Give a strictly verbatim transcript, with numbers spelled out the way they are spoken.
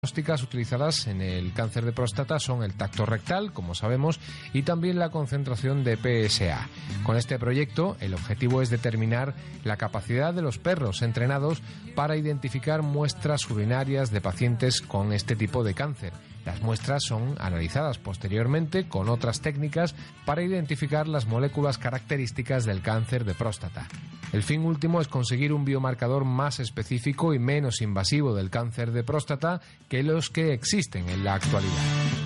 diagnósticas utilizadas en el cáncer de próstata son el tacto rectal, como sabemos, y también la concentración de P S A. Con este proyecto, el objetivo es determinar la capacidad de los perros entrenados para identificar muestras urinarias de pacientes con este tipo de cáncer. Las muestras son analizadas posteriormente con otras técnicas para identificar las moléculas características del cáncer de próstata. El fin último es conseguir un biomarcador más específico y menos invasivo del cáncer de próstata que los que existen en la actualidad.